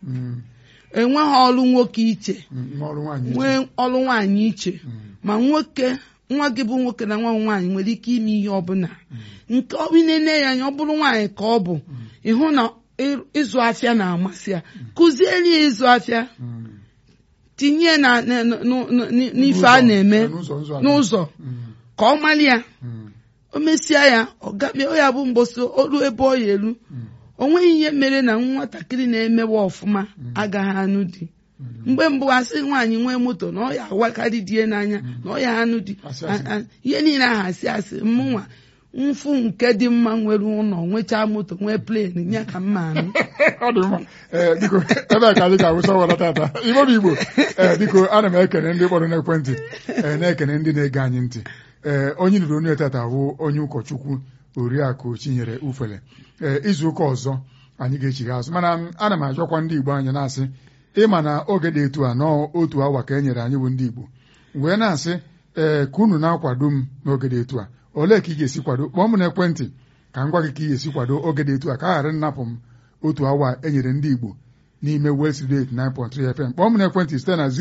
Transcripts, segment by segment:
enweghị ọrụ nwoke iche nwee ọrụ nwaanyị iche ma nwoke nwa gị bụ nwoke na nwa nwaanyị nwere ike ime ihe ọbụla nke ọ bụ nene ya anya ọ bụrụ nwaanyị ka ọ bụ ịhụ na ịzụ afịa na-amasị ya kụziere ya ịzụ afịa tinye n'ife a na-eme n'ụzọ ka ọ mali ya o mesịa ya ọ gabe ya bụ mgbọsị olu ebe ọ ya elu o nweghị ihe mere na nwatakịrị na-emewe ọfụma agaghị anụ di mgbe mbụ asị nwaanyị nwee moto na ọ ya awakarị die n'anya na ọ ya anụ di ihe niile ahụ asị mụnwa mfu nke dị mma nwere ụlọ nwechaa moto nwee plen ya ka mma anụ ọ dị mma biko ebe ka anyị ga-awụsa ọwara tata Igbo biko ana m ekene ndị kpọrọ n'ekwentị na-ekene ndị na-ege anyị ntị onye nụrụ onye tata bụ onye ụkọchukwu Oriakụ Chinyere Ufele izu ụka ọzọ anyị ga-echigha azụ mana ana m ajọkwa ndị Igbo anyị na-asị ịma na oge dị etu a nọọ otu awa ka e nyere anyị bụ ndị Igbo wee na-asị ka unu na-akwado m n'oge dị etu a olee ka ị ga-esi kwado kpọọ m n'ekwentị ka m gwa gị ka ị ga-esi kwado oge dị etu a ka a ghara nnapụ m otu awa e nyere ndị Igbo n'ime West Radio 89.3 FM kpọọ m n'ekwentị site na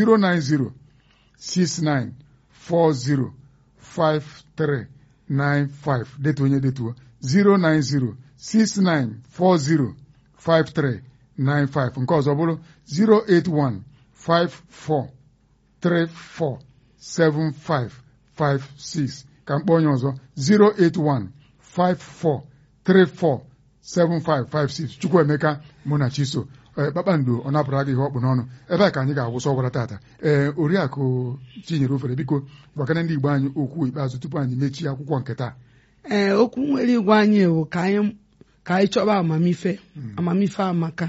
09069405395 detu onye detuo 09069405395 nke ọzọ bụrụ 08154347556 ka mkpọ onye ọzọ 08154347556 Chukwuemeka Munachiso kpakpando ọ napụrụ gị ihe ọkpụ n'ọnụ ebe a ka anyị ga-agwụsị ọgwara tata Oriakụ Chinyere Ufele biko gwakana ndị Igbo anyị okwu ikpeazụ tupu anyị mechie akwụkwọ nke taa. Okwu nwere igwe anyị ewu ka anyị chọba amamife amaka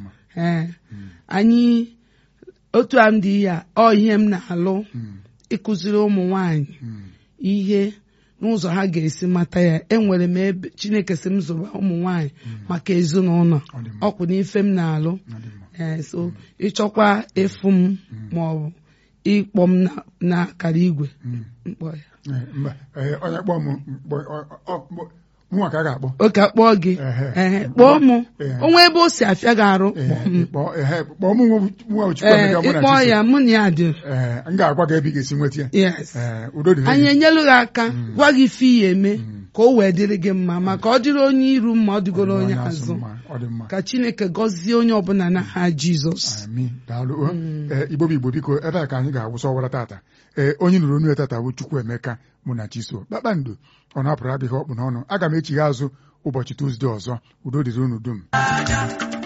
anyị otu a m dị ya ọ ihe m na-alụ ịkụziri ụmụ nwanyị ihe n'ụzọ ha ga-esi mata ya enwere m ebe Chineke si m zụba ụmụ nwanyị maka ezinụlọ ọkwụ n'ife m na-alụ so ịchọkwa efu m maọbụ ịkpọ m n'akara igwe mkpọ ya onye kpọọ m mụnwa ka a ga-akpọ oke akpọọ gị kpọọ m onwe ebe o si afịa gị arụ kpọọ m nwa ịkpọọ ya mụ na ya dị m ga-agwa gị ebe ị ga-esi nweta ya udo dị anyị enyelu gị aka gwa gị ife ihe eme ka o wee dịrị gị mma maka ọ dịrị onye iru mma ọ dịgoro onye azụ ka Chineke gọzie onye ọbụla n'aha Jizọs. Daalụ Igbo bụ Igbo biko ebe a ka anyị ga-awụsa ọwara tata onye nụrụ onu tata bụ Chukwuemeka Munachiso kpakpando ọ na-apụrụ abịghị ọkpụ n'ọnụ aga m echigha azụ ụbọchị Tuzdee ọzọ udo dịrị unu dum.